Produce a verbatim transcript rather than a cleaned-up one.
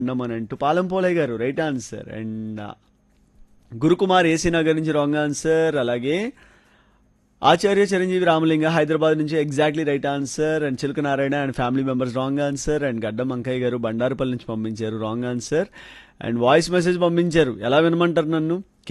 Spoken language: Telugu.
ఉండమనంటూ పాలెం పోలయ్య గారు right answer. And Gurukumar AC Nagar నుంచి రాంగ్ ఆన్సర్. అలాగే ఆచార్య చిరంజీవి రామలింగ హైదరాబాద్ నుంచి ఎగ్జాక్ట్లీ రైట్ ఆన్సర్. అండ్ చిలుక Narayana and family members wrong answer. And గడ్డం అంకయ్య గారు బండారుపల్లి నుంచి పంపించారు wrong answer. And voice message పంపించారు. ఎలా వినమంటారు నన్ను?